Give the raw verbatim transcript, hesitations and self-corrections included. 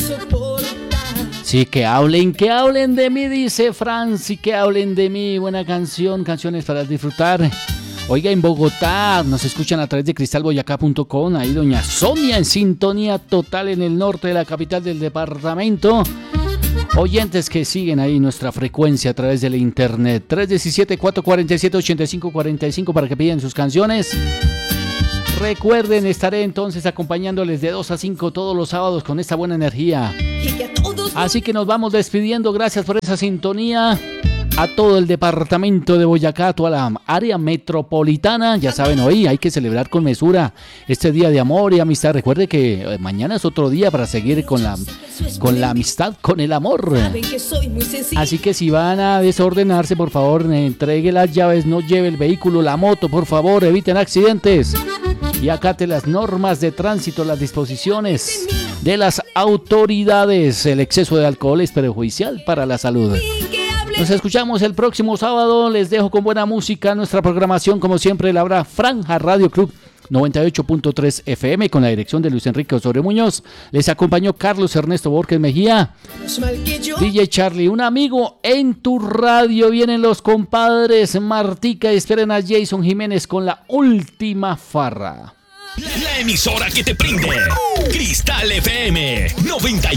Sí, que hablen, que hablen de mí, dice Franci, que hablen de mí. Buena canción, canciones para disfrutar. Oiga, en Bogotá nos escuchan a través de cristal boyacá punto com. Ahí doña Sonia en sintonía total en el norte de la capital del departamento. Oyentes que siguen ahí nuestra frecuencia a través de la internet. tres uno siete, cuatro cuatro siete, ocho cinco cuatro cinco para que pidan sus canciones. Recuerden, estaré entonces acompañándoles de dos a cinco todos los sábados con esta buena energía. Así que nos vamos despidiendo. Gracias por esa sintonía. A todo el departamento de Boyacá, a toda la área metropolitana. Ya saben, hoy hay que celebrar con mesura este día de amor y amistad. Recuerde que mañana es otro día para seguir con la, con la amistad, con el amor. Así que si van a desordenarse, por favor, entregue las llaves, no lleve el vehículo, la moto, por favor, eviten accidentes. Y acate las normas de tránsito, las disposiciones de las autoridades. El exceso de alcohol es perjudicial para la salud. Nos escuchamos el próximo sábado. Les dejo con buena música. Nuestra programación, como siempre, la habrá Franja Radio Club noventa y ocho punto tres F M con la dirección de Luis Enrique Osorio Muñoz. Les acompañó Carlos Ernesto Borges Mejía. D J Charlie, un amigo en tu radio. Vienen los compadres Martica y esperen a Jason Jiménez con la última farra. La emisora que te prende. Cristal F M noventa y